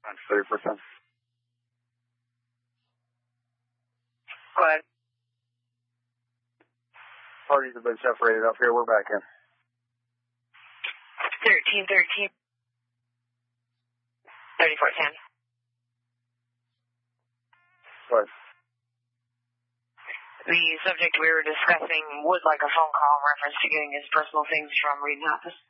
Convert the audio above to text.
30%. Go ahead. Parties have been separated up here. We're back in. 1313. 3410. What? The subject we were discussing would like a phone call in reference to getting his personal things from Reed's office.